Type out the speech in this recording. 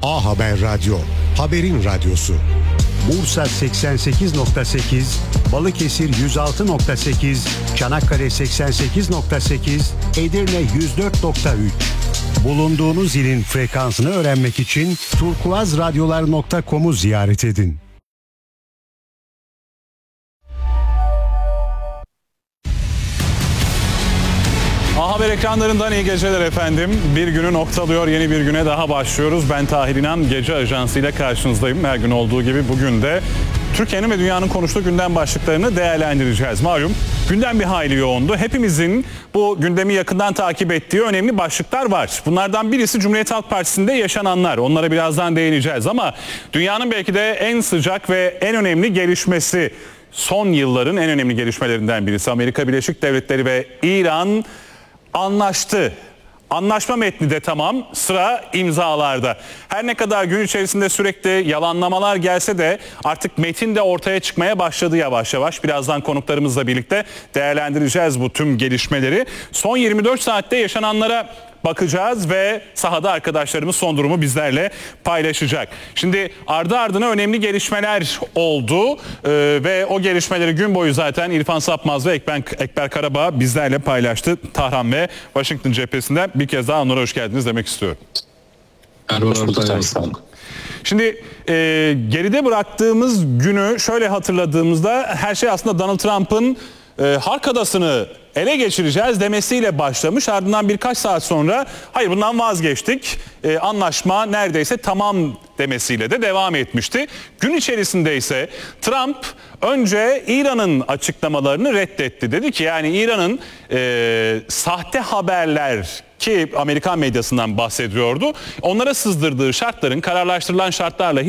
A Haber Radyo, haberin radyosu. Bursa 88.8, Balıkesir 106.8, Çanakkale 88.8, Edirne 104.3. Bulunduğunuz ilin frekansını öğrenmek için turkuazradyolar.com'u ziyaret edin. A Haber ekranlarından iyi geceler efendim. Bir günü noktalıyor, yeni bir güne daha başlıyoruz. Ben Tahir İnan, Gece Ajansı ile karşınızdayım. Her gün olduğu gibi bugün de Türkiye'nin ve dünyanın konuştuğu gündem başlıklarını değerlendireceğiz. Malum gündem bir hayli yoğundu. Hepimizin bu gündemi yakından takip ettiği önemli başlıklar var. Bunlardan birisi Cumhuriyet Halk Partisi'nde yaşananlar. Onlara birazdan değineceğiz ama dünyanın belki de en sıcak ve en önemli gelişmesi, son yılların en önemli gelişmelerinden birisi. Amerika Birleşik Devletleri ve İran anlaştı. Anlaşma metni de tamam, sıra imzalarda. Her ne kadar gün içerisinde sürekli yalanlamalar gelse de artık metin de ortaya çıkmaya başladı yavaş yavaş. Birazdan konuklarımızla birlikte değerlendireceğiz bu tüm gelişmeleri. Son 24 saatte yaşananlara bakacağız ve sahada arkadaşlarımız son durumu bizlerle paylaşacak. Şimdi ardı ardına önemli gelişmeler oldu ve o gelişmeleri gün boyu zaten İrfan Sapmaz ve Ekber Karabağ bizlerle paylaştı. Tahran ve Washington cephesinden bir kez daha onlara hoş geldiniz demek istiyorum. Şimdi geride bıraktığımız günü şöyle hatırladığımızda her şey aslında Donald Trump'ın Hark Adası'nı ele geçireceğiz demesiyle başlamış. Ardından birkaç saat sonra hayır bundan vazgeçtik, anlaşma neredeyse tamam demesiyle de devam etmişti. Gün içerisinde ise Trump önce İran'ın açıklamalarını reddetti. Dedi ki yani İran'ın sahte haberler ki Amerikan medyasından bahsediyordu. Onlara sızdırdığı şartların kararlaştırılan şartlarla